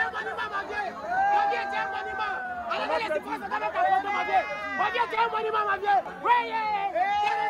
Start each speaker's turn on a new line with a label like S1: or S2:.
S1: un monument, ma vieille. Ma vieille, c'est un monument. Alors, les différences, on va mettre ta photo, ma vieille. Ma vieille, c'est un monument, ma vieille. Oui,